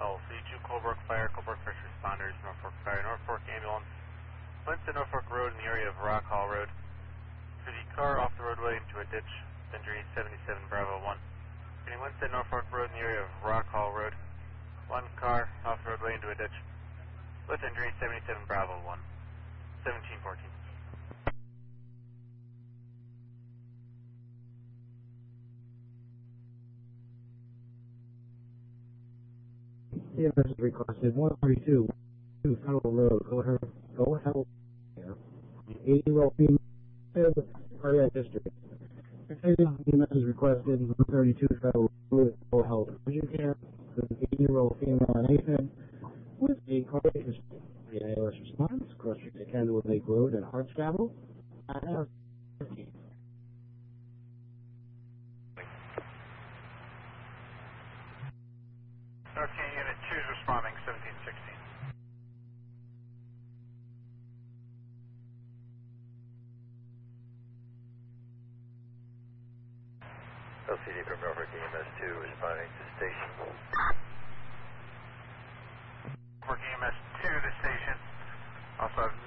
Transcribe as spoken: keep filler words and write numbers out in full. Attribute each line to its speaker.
Speaker 1: L C two Colebrook Fire, Colebrook First Responders, Norfolk Fire, Norfolk Ambulance, went to Norfolk Road in the area of Rock Hall Road. For the car off the roadway into a ditch, injury seventy-seven Bravo one. Getting Winston Norfolk Road in the area of Rock Hall Road. One car off the roadway into a ditch with injury seventy-seven Bravo one. seventeen fourteen.
Speaker 2: C M S has requested one thirty-two Federal Road. Go ahead, go ahead here. eighty-year-old female cardiac history. C M S has requested one thirty-two Federal Road. Go help. Urgent care with an eighty-year-old female in Nathan with a cardiac history. The A L S response, cross street to Candlewood Lake Road and Hartscrabble. And thirteen.
Speaker 1: Okay, Unit two is responding, seventeen sixteen.
Speaker 3: L C D from Norfolk E M S two responding to station.
Speaker 1: Norfolk E M S two to station. Also have